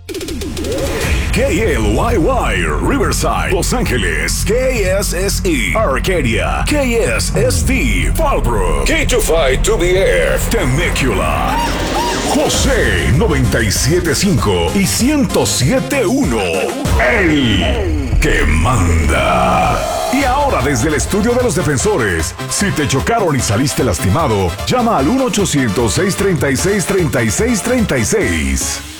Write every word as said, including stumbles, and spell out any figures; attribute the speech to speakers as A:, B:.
A: K L Y Y, Riverside, Los Ángeles. K S S E, Arcadia. K S S T, Fallbrook. K veinticinco two B F, Temecula. José noventa y siete punto cinco y ciento siete punto uno. El que manda. Y ahora desde el estudio de los defensores, si te chocaron y saliste lastimado, llama al uno ochocientos seiscientos treinta y seis treinta y seis treinta y seis.